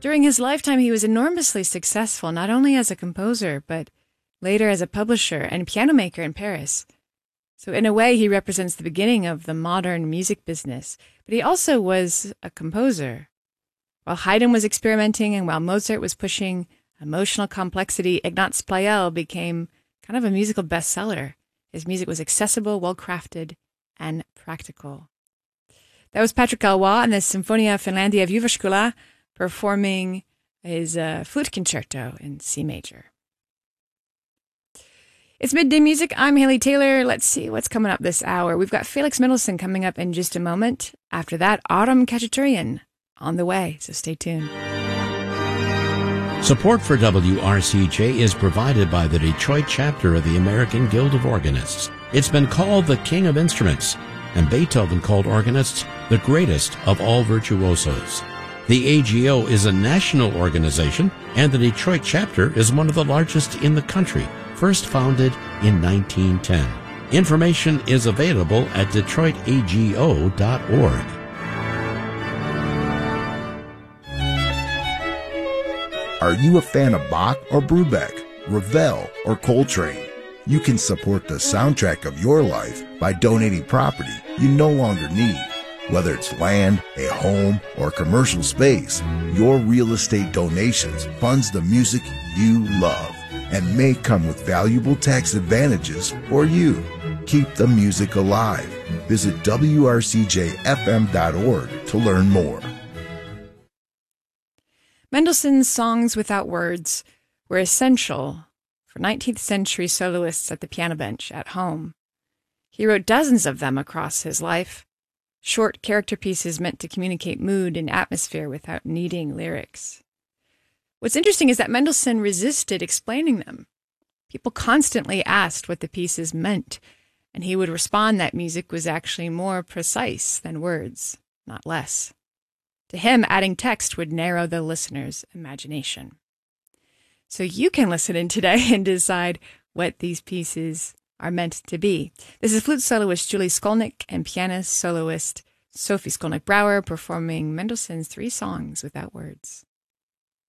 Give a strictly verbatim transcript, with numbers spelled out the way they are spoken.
During his lifetime, he was enormously successful, not only as a composer, but later as a publisher and piano maker in Paris. So in a way, he represents the beginning of the modern music business, but he also was a composer. While Haydn was experimenting and while Mozart was pushing emotional complexity, Ignaz Pleyel became kind of a musical bestseller. His music was accessible, well-crafted, and practical. That was Patrick Galois and the Sinfonia Finlandia Vivaskula performing his uh, flute concerto in C major. It's Midday Music. I'm Haley Taylor. Let's see what's coming up this hour. We've got Felix Mendelssohn coming up in just a moment. After that, Autumn Khachaturian on the way, so stay tuned. Support for W R C J is provided by the Detroit chapter of the American Guild of Organists. It's been called the King of Instruments, and Beethoven called organists the greatest of all virtuosos. The A G O is a national organization, and the Detroit chapter is one of the largest in the country, first founded in nineteen ten. Information is available at detroit a g o dot org. Are you a fan of Bach or Brubeck, Ravel or Coltrane? You can support the soundtrack of your life by donating property you no longer need. Whether it's land, a home, or commercial space, your real estate donations funds the music you love and may come with valuable tax advantages for you. Keep the music alive. Visit W R C J F M dot org to learn more. Mendelssohn's songs without words were essential for nineteenth century soloists at the piano bench at home. He wrote dozens of them across his life, short character pieces meant to communicate mood and atmosphere without needing lyrics. What's interesting is that Mendelssohn resisted explaining them. People constantly asked what the pieces meant, and he would respond that music was actually more precise than words, not less. To him, adding text would narrow the listener's imagination. So you can listen in today and decide what these pieces are meant to be. This is flute soloist Julie Skolnick and pianist soloist Sophie Skolnick-Brouwer performing Mendelssohn's Three Songs Without Words.